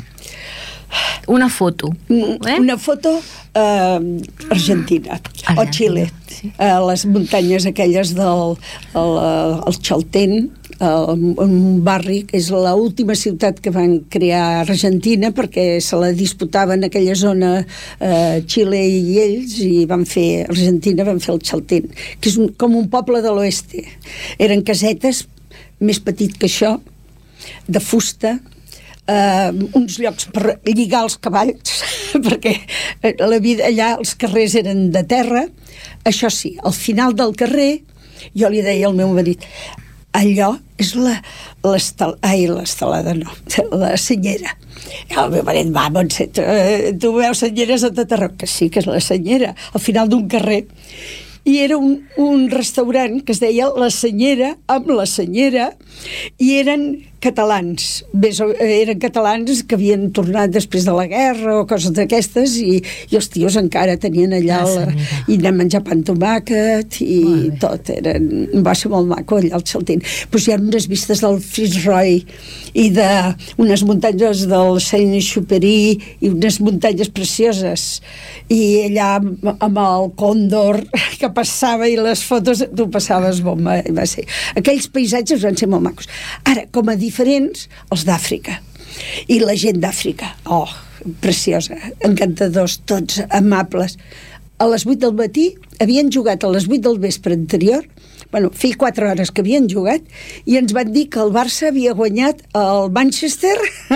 Una foto. Eh? Una foto eh, Argentina Argentina o Xile. Sí. Eh, les muntanyes aquelles del el, el Chaltén, un barri que és l'última ciutat que van crear a Argentina perquè se la disputaven aquella zona eh, Xile i ells, i van fer Argentina, van fer el Chaltén, que és un, com un poble de l'oeste. Eren casetes més petit que això, de fusta, eh, uns llocs per lligar els cavalls perquè la vida allà, els carrers eren de terra. Això sí, al final del carrer jo li deia al meu marit, allò és la l'estel, ai, l'estelada no, la senyera. I el meu marit, va, Montse, tu, tu veus senyeres a tot arreu, que sí, que és la senyera, al final d'un carrer. I era un, un restaurant que es deia La Senyera, amb la senyera, i eren catalans, Ves, eren catalans que havien tornat després de la guerra o coses d'aquestes, i, i els tios encara tenien allà la, i anem a menjar pa amb tomàquet i tot, eren, va ser molt maco allà al Xaltín. Pues hi ha unes vistes del Fitzroy i d'unes muntanyes del Saint-Exupéry i unes muntanyes precioses, i allà amb el còndor que passava i les fotos, tu passaves bomba, va ser. Aquells paisatges van ser molt macos. Ara, com a diferents, els d'Àfrica. I la gent d'Àfrica, oh, preciosa, encantadors, tots amables. A les vuit del matí havien jugat a les vuit del vespre anterior, bueno, feia quatre hores que havien jugat, i ens van dir que el Barça havia guanyat el Manchester.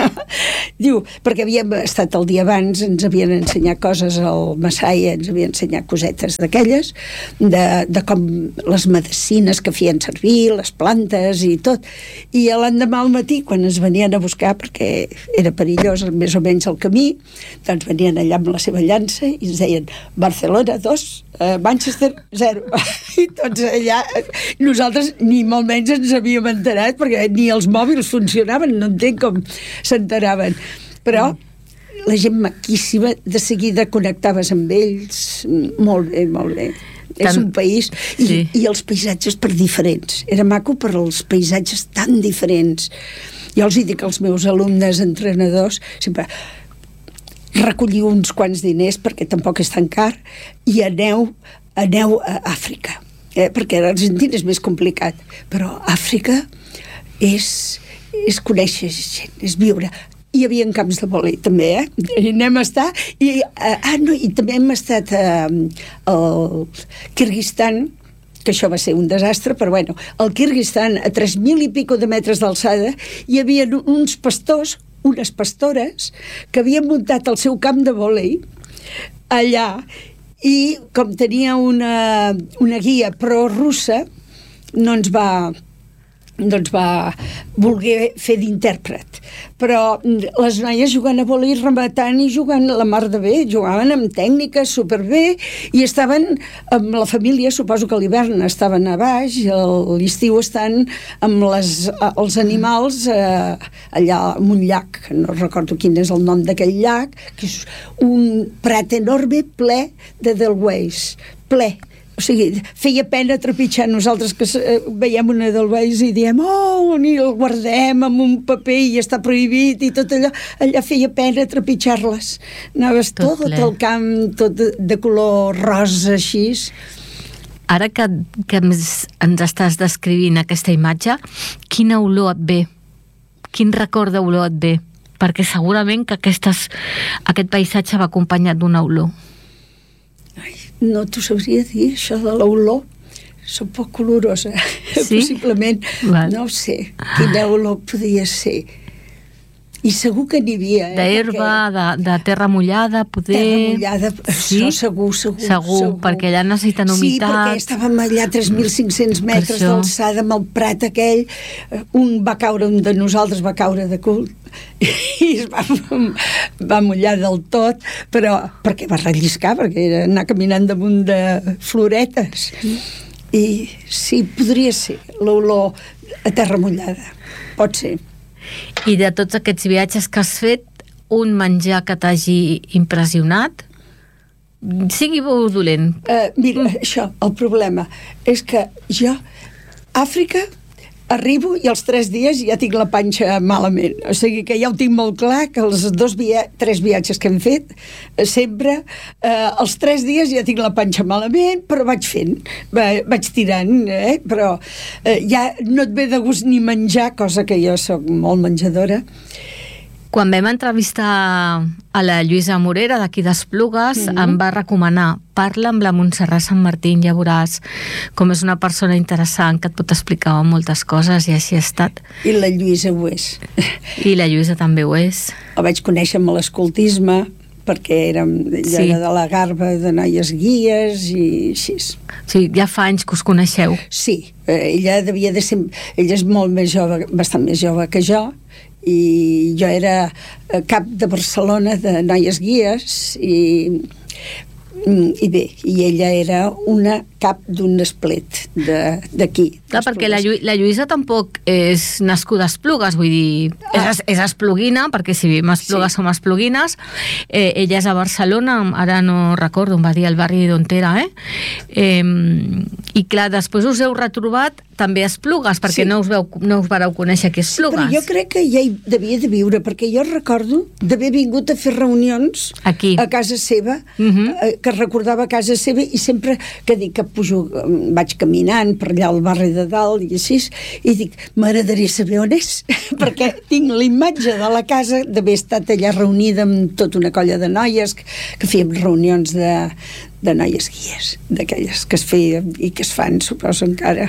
Diu, perquè havíem estat el dia abans, ens havien ensenyat coses al Masai, ens havien ensenyat cosetes d'aquelles, de, de com les medicines que feien servir, les plantes i tot. I l'endemà al matí, quan ens venien a buscar, perquè era perillós més o menys el camí, doncs venien allà amb la seva llança i ens deien Barcelona dos, Uh, Manchester zero. I tots allà, nosaltres ni molt menys ens havíem enterat, perquè ni els mòbils funcionaven, no entenc com s'enteraven, però la gent maquíssima, de seguida connectaves amb ells, molt bé, molt bé. Tant, és un país, i, sí. I els paisatges per diferents, era maco per els paisatges tan diferents. Jo els hi dic als meus alumnes entrenadors, sempre recolliu uns quants diners perquè tampoc és tan car i aneu, aneu a Àfrica, eh? Perquè l'Argentina és més complicat, però Àfrica és, és conèixer gent, és viure. Hi havia camps de vòlei també, eh? I anem a estar i, ah, no, i també hem estat eh, al Kirguistan, que això va ser un desastre, però bueno, al Kirguistan, a tres mil i pico de metres d'alçada, hi havia uns pastors, unes pastores que havien muntat el seu camp de vòlei allà, i com tenia una, una guia pro-russa, no ens va no ens va voler fer d'intèrpret, però les noies jugant a vòlei, rematant i jugant la mar de bé, jugaven amb tècniques superbé i estaven amb la família, suposo que a l'hivern estaven a baix, a l'estiu estan amb les, els animals eh, allà en un llac, no recordo quin és el nom d'aquell llac, que és un prat enorme ple de delweiss, ple. O sigui, feia pena trepitjar nosaltres que veiem una delweiss i diem, oh, i el guardem amb un paper i està prohibit i tot allò, allà feia pena trepitjar-les. Anaves tot, tot el camp, tot de, de color rosa, així. Ara que, que ens estàs descrivint aquesta imatge, quina olor et ve? Quin record d'olor et ve? Perquè segurament que aquestes, aquest paisatge va acompanyat d'una olor. Ai, no t'ho sabria dir, això de l'olor. Soc poc olorosa, sí? Possiblement. Val. No ho sé quina olor podia ser. I segur que n'hi havia. Eh? D'herba, perquè... de, de terra mullada, poder... Terra mullada, sí? Això segur, segur, segur. Segur, perquè allà necessiten humitat. Sí, perquè estàvem allà a tres mil cinc-cents metres d'alçada amb el prat aquell. Un va caure, un de nosaltres va caure de cul i es va, va mullar del tot, però perquè va relliscar, perquè era anar caminant damunt de floretes. I sí, podria ser l'olor a terra mullada. Pot ser. I de tots aquests viatges que has fet, un menjar que t'hagi impressionat, sigui bo o dolent? Uh, mira, mm. això, el problema és que jo, Àfrica, arribo i els tres dies ja tinc la panxa malament. O sigui que ja ho tinc molt clar que els dos via- tres viatges que hem fet, eh, sempre, eh, els tres dies ja tinc la panxa malament, però vaig fent, va, vaig tirant, eh? Però eh, ja no et ve de gust ni menjar, cosa que jo soc molt menjadora. Quan vam entrevistar a la Lluïsa Morera d'aquí d'Esplugues, mm-hmm. em va recomanar parla amb la Montserrat Sant Martín, ja veuràs com és una persona interessant que et pot explicar moltes coses, i així ha estat. I la Lluïsa ho és. I la Lluïsa també ho és. La vaig conèixer amb l'escoltisme, perquè érem, jo sí. era de la garba de noies guies i així. Sí, ja fa anys que us coneixeu. Sí, ella devia de ser... Ella és molt més jove, bastant més jove que jo, i jo era cap de Barcelona de Noies Guies i, i bé, i ella era una cap d'un esplet d'aquí. Clar, perquè la, Llu la Lluïsa tampoc és nascuda a Esplugues, vull dir, ah. és, és espluguina, perquè si vivim a Esplugues sí. som espluguines. Eh, ella és a Barcelona, ara no recordo, em va dir el barri d'on era, eh? eh? I clar, després us heu retrobat també a Esplugues, perquè sí. no, us veu, no us vareu conèixer aquí a Esplugues. Sí, però jo crec que ja hi devia de viure, perquè jo recordo d'haver vingut a fer reunions aquí a casa seva, uh -huh. que recordava a casa seva, i sempre que dic que pujo, vaig caminant per allà al barri de dalt i així, i dic, m'agradaria saber on és, perquè tinc la imatge de la casa d'haver estat allà reunida amb tota una colla de noies que, que fèiem reunions de, de noies guies, d'aquelles que es feien i que es fan, suposo, encara.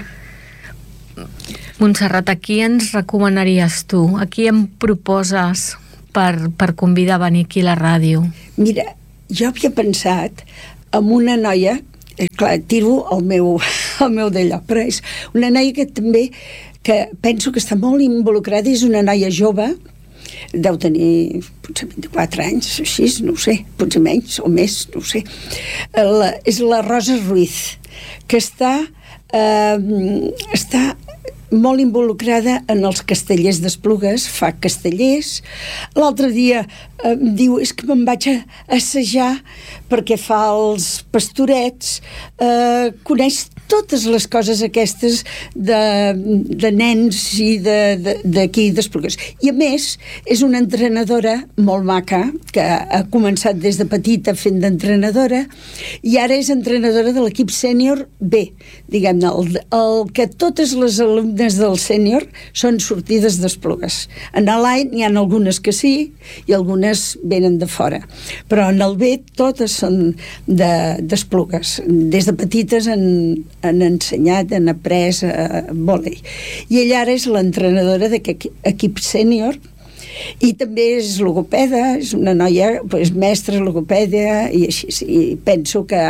Montserrat, a qui ens recomanaries tu? A qui em proposes per, per convidar a venir aquí a la ràdio? Mira, jo havia pensat en una noia, eh, clar, tiro el meu, el meu d'allò, però és una noia que també, que penso que està molt involucrada, és una noia jove, deu tenir potser vint-i-quatre anys, així, no ho sé, potser menys o més, no ho sé. La, és la Rosa Ruiz, que està, eh, està molt involucrada en els castellers d'Esplugues, fa castellers. L'altre dia eh, em diu, és que me'n vaig a assajar perquè fa els pastorets, eh, coneix totes les coses aquestes de, de nens i d'aquí de, de, d'Esplugues. I a més, és una entrenadora molt maca, que ha començat des de petita fent d'entrenadora, i ara és entrenadora de l'equip sènior B, diguem-ne, el, el que totes les alumnes del sènior són sortides d'Esplugues. En l'A n'hi ha algunes que sí, i algunes venen de fora. Però en el B totes són d'Esplugues. De, des de petites han, han ensenyat, han après a vòlei. I ella ara és l'entrenadora d'aquest equip sènior, i també és logopeda, és una noia, és mestra logopèdia, i així, i penso que,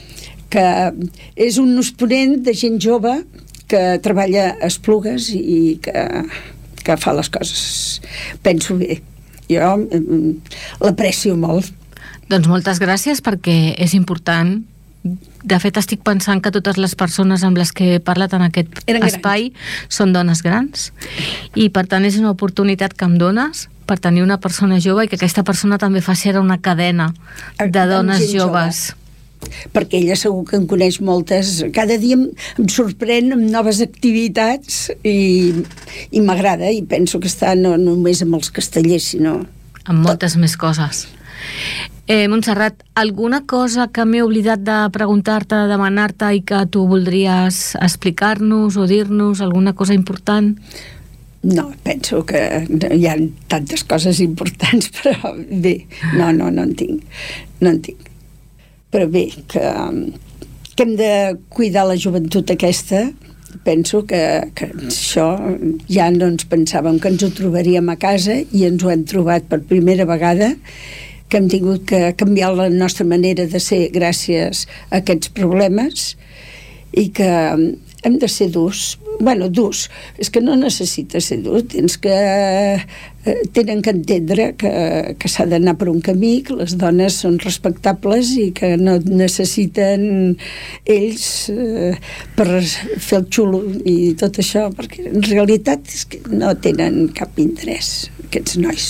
que és un exponent de gent jove que treballa a Esplugues i que, que fa les coses, penso bé. Jo l'aprecio molt. Doncs moltes gràcies, perquè és important. De fet, estic pensant que totes les persones amb les que he parlat en aquest Eren espai grans. Són dones grans, i per tant és una oportunitat que em dones per tenir una persona jove i que aquesta persona també faci una cadena de dones joves. Jove. Perquè ella segur que en coneix moltes. Cada dia em, em sorprèn amb noves activitats i, i m'agrada, i penso que està no només amb els castellers, sinó amb moltes tot. Més coses. Eh, Montserrat, alguna cosa que m'he oblidat de preguntar-te, de demanar-te i que tu voldries explicar-nos o dir-nos, alguna cosa important? No, penso que hi ha tantes coses importants, però bé, no, no, no en tinc. No en tinc. Però bé, que, que hem de cuidar la joventut aquesta. Penso que, que això ja no ens pensàvem que ens ho trobaríem a casa, i ens ho hem trobat per primera vegada, que hem tingut que canviar la nostra manera de ser gràcies a aquests problemes, i que hem de ser durs. Bueno, durs, és que no necessites ser dur, tens que eh, tenen que entendre que, que s'ha d'anar per un camí, que les dones són respectables i que no necessiten ells eh, per fer el xulo i tot això, perquè en realitat és que no tenen cap interès aquests nois,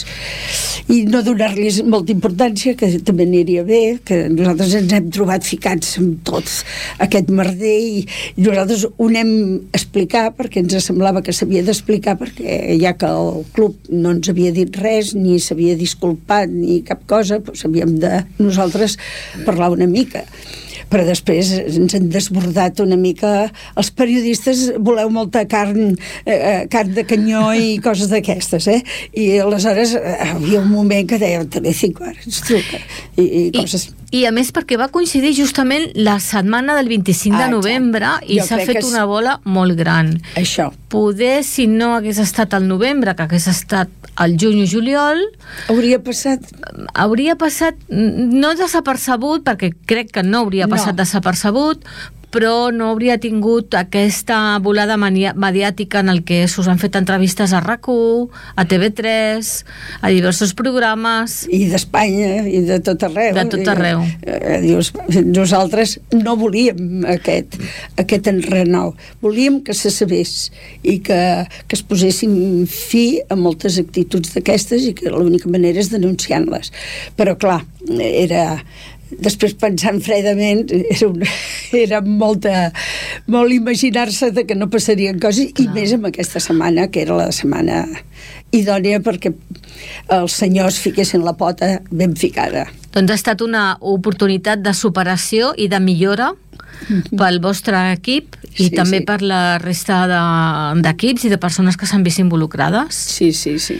i no donar-los molta importància, que també aniria bé, que nosaltres ens hem trobat ficats amb tot aquest merder, i nosaltres ho anem a explicar perquè ens semblava que s'havia d'explicar, perquè ja que el club no ens havia dit res, ni s'havia disculpat ni cap cosa, doncs havíem de nosaltres parlar una mica. Però després ens han desbordat una mica. Els periodistes voleu molta carn, eh, carn de canyó i coses d'aquestes, eh? I aleshores eh, hi havia un moment que deia Telecinco, ara ens truca, i, i coses... I, I a més perquè va coincidir justament la setmana del vint-i-cinc de novembre, ah, i s'ha fet una bola molt gran. Això. Poder, si no hagués estat al novembre, que hagués estat al juny o juliol... Hauria passat... Hauria passat, no desapercebut, perquè crec que no hauria passat no. desapercebut, però no hauria tingut aquesta volada mediàtica en el que us han fet entrevistes a RAC u, a T V tres, a diversos programes. I d'Espanya, i de tot arreu. De tot arreu. I, eh, dius, nosaltres no volíem aquest, aquest enrenou. Volíem que se sabés i que, que es posessin fi a moltes actituds d'aquestes i que l'única manera és denunciant-les. Però clar, era... Després, pensant fredament, era, una, era molta, molt imaginar-se de que no passarien coses, clar. I més amb aquesta setmana, que era la setmana idònia perquè els senyors fiquessin la pota ben ficada. Doncs ha estat una oportunitat de superació i de millora pel vostre equip i sí, també sí. per la resta d'equips i de persones que s'han vist involucrades. Sí, sí, sí.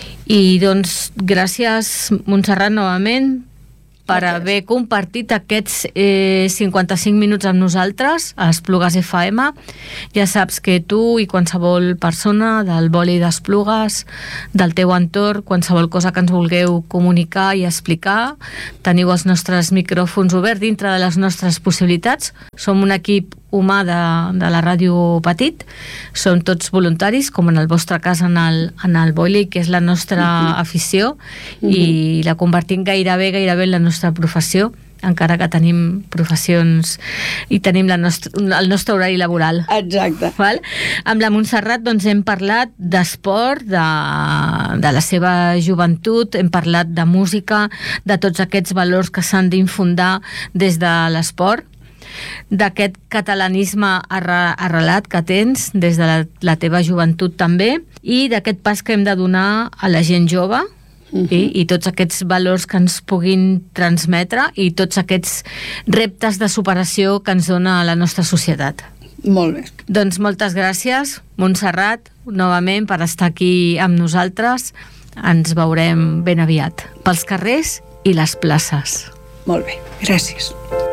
I doncs, gràcies, Montserrat, novament, per haver compartit aquests eh, cinquanta-cinc minuts amb nosaltres a Esplugues F M. Ja saps que tu i qualsevol persona del Boli d'Esplugues, del teu entorn, qualsevol cosa que ens vulgueu comunicar i explicar, teniu els nostres micròfons oberts dintre de les nostres possibilitats. Som un equip humà de, de la ràdio Petit, som tots voluntaris, com en el vostre cas en el, en el Boli, que és la nostra uh-huh. afició, uh-huh. i la convertim gairebé, gairebé en la nostra professió, encara que tenim professions i tenim la nostra, el nostre horari laboral. Exacte. Val? Amb la Montserrat doncs, hem parlat d'esport, de, de la seva joventut, hem parlat de música, de tots aquests valors que s'han d'infundar des de l'esport, d'aquest catalanisme arrelat que tens des de la, la teva joventut també, i d'aquest pas que hem de donar a la gent jove, uh-huh. i, i tots aquests valors que ens puguin transmetre i tots aquests reptes de superació que ens dona la nostra societat. Molt bé. Doncs moltes gràcies, Montserrat, novament per estar aquí amb nosaltres. Ens veurem ben aviat pels carrers i les places. Molt bé, gràcies.